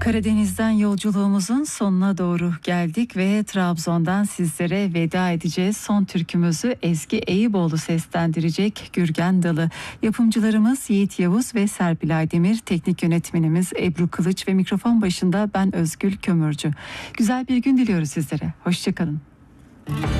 Karadeniz'den yolculuğumuzun sonuna doğru geldik ve Trabzon'dan sizlere veda edeceğiz. Son türkümüzü Ezgi Eyüboğlu seslendirecek. Gürgen Dalı. Yapımcılarımız Yiğit Yavuz ve Serpil Aydemir, teknik yönetmenimiz Ebru Kılıç ve mikrofon başında ben Özgül Kömürcü. Güzel bir gün diliyoruz sizlere. Hoşçakalın.